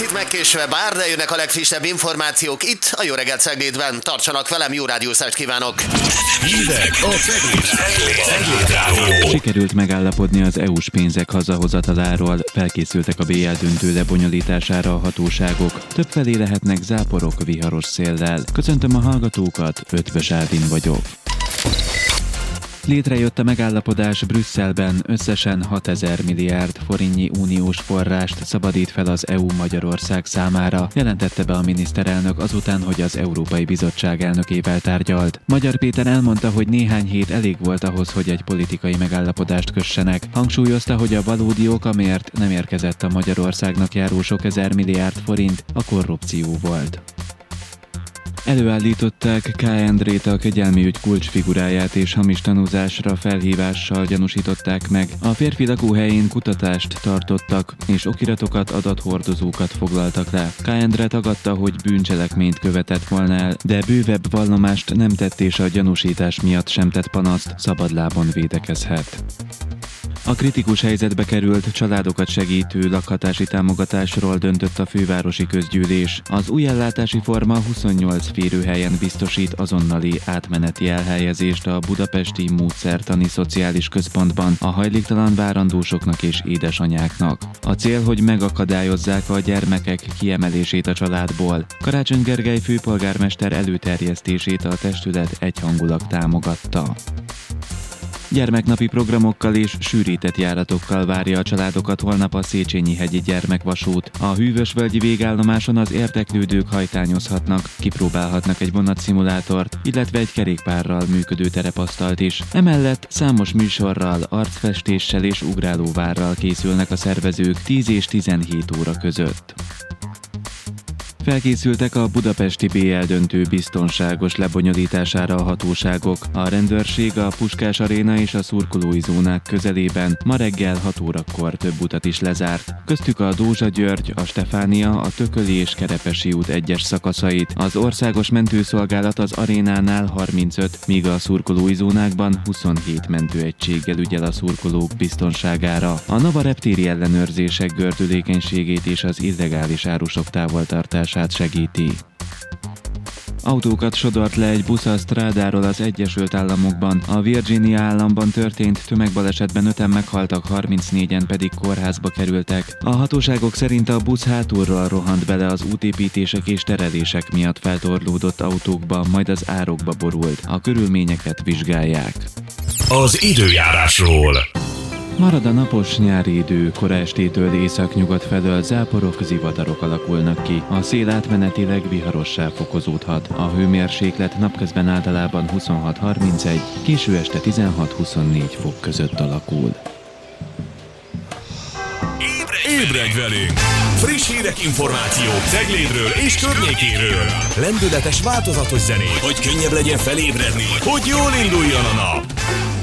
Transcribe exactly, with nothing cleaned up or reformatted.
Kicsit megkésve bár, de jönnek a legfrissebb információk itt a Jó reggelt Ceglédben. Tartsanak velem, jó rádiószást kívánok! Hírek a Cegléd Rádió. Sikerült megállapodni az é u-s pénzek hazahozataláról, felkészültek a bé el döntő lebonyolítására a hatóságok. Többfelé lehetnek záporok viharos széllel. Köszöntöm a hallgatókat, Ötvös Ádin vagyok. Létrejött a megállapodás Brüsszelben, összesen hatezer milliárd forintnyi uniós forrást szabadít fel az é u Magyarország számára, jelentette be a miniszterelnök azután, hogy az Európai Bizottság elnökével tárgyalt. Magyar Péter elmondta, hogy néhány hét elég volt ahhoz, hogy egy politikai megállapodást kössenek. Hangsúlyozta, hogy a valódi ok, amiért nem érkezett a Magyarországnak járó sok ezer milliárd forint, a korrupció volt. Előállították K. Endrét, a kegyelmi ügy kulcsfiguráját, és hamis tanúzásra felhívással gyanúsították meg. A férfi lakóhelyén kutatást tartottak, és okiratokat, adathordozókat foglaltak le. K. Endre tagadta, hogy bűncselekményt követett volna el, de bővebb vallomást nem tett, és a gyanúsítás miatt sem tett panaszt, szabadlábon védekezhet. A kritikus helyzetbe került családokat segítő lakhatási támogatásról döntött a fővárosi közgyűlés. Az új ellátási forma huszonnyolc férőhelyen biztosít azonnali átmeneti elhelyezést a budapesti módszertani szociális központban a hajléktalan várandósoknak és édesanyáknak. A cél, hogy megakadályozzák a gyermekek kiemelését a családból. Karácsony Gergely főpolgármester előterjesztését a testület egyhangulag támogatta. Gyermeknapi programokkal és sűrített járatokkal várja a családokat holnap a Széchenyi-hegyi gyermekvasút. A Hűvösvölgyi végállomáson az érdeklődők hajtányozhatnak, kipróbálhatnak egy vonatszimulátort, illetve egy kerékpárral működő terepasztalt is. Emellett számos műsorral, arcfestéssel és ugrálóvárral készülnek a szervezők tíz és tizenhét óra között. Felkészültek a budapesti bé el döntő biztonságos lebonyolítására a hatóságok. A rendőrség a Puskás Aréna és a szurkolói zónák közelében ma reggel hat órakor több utat is lezárt. Köztük a Dózsa-György, a Stefánia, a Tököli és Kerepesi út egyes szakaszait. Az országos mentőszolgálat az arénánál harmincöt, míg a szurkolói zónákban huszonhét mentőegységgel ügyel a szurkolók biztonságára. A Nava reptéri ellenőrzések gördülékenységét és az illegális árusok távoltartását segíti. Autókat sodort le egy busz a strádáról az Egyesült Államokban. A Virginia államban történt tömegbalesetben öten meghaltak, harmincnégyen pedig kórházba kerültek. A hatóságok szerint a busz hátulról rohant bele az útépítések és terelések miatt feltorlódott autókba, majd az árokba borult. A körülményeket vizsgálják. Az időjárásról. Marad a napos nyári idő, kora estétől északnyugat felől záporok, zivatarok alakulnak ki. A szél átmenetileg viharossá fokozódhat. A hőmérséklet napközben általában huszonhat harmincegy, késő este tizenhat-huszonnégy fok között alakul. Ébredj velünk! Friss hírek, információk Ceglédről és környékéről. Lendületes, változatos zenék, hogy könnyebb legyen felébredni, hogy jól induljon a nap.